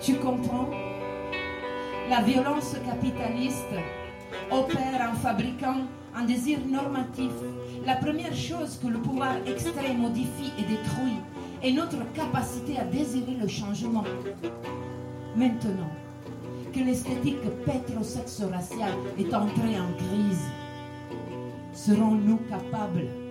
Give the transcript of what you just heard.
Tu comprends? La violence capitaliste opère en fabriquant un désir normatif. La première chose que le pouvoir extrait, modifie et détruit est notre capacité à désirer le changement. Maintenant que l'esthétique pétrosexo-raciale est entrée en crise, serons-nous capables